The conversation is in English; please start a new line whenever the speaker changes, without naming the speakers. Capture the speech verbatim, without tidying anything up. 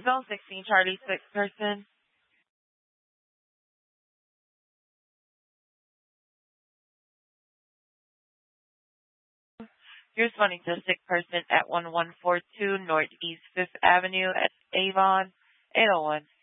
Zone sixteen, Charlie, sick person. You're responding to a sick person at one one four two Northeast fifth Avenue at Avon, eight oh one.